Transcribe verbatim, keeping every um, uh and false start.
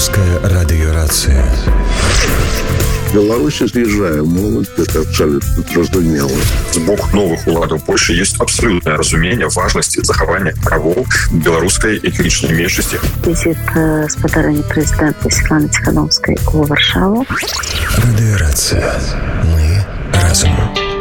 Беларуская радыёрацыя. Беларусь з'язджае моладзь, гэта абсалютна зразумела. З боку новых уладаў Польшчы ёсць абсалютнае разуменне важнасці захавання правоў беларускай этнічнай меншасці. Візіт спадарэння прэзідэнта Святланы Ціханаўскай у Варшаву. Радыёрацыя. Мы разам.